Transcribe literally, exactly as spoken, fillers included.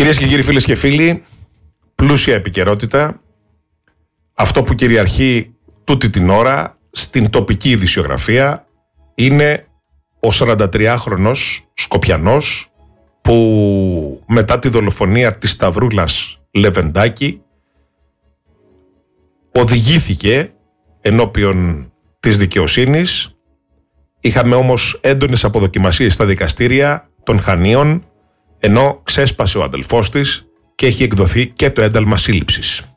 Κυρίες και κύριοι, φίλες και φίλοι, πλούσια επικαιρότητα. Αυτό που κυριαρχεί τούτη την ώρα στην τοπική ειδησιογραφία είναι ο σαραντατριάχρονος Σκοπιανός που μετά τη δολοφονία της Σταυρούλας Λεβεντάκη οδηγήθηκε ενώπιον της δικαιοσύνης. Είχαμε όμως έντονες αποδοκιμασίες στα δικαστήρια των Χανίων, ενώ ξέσπασε ο αδελφός της και έχει εκδοθεί και το ένταλμα σύλληψης.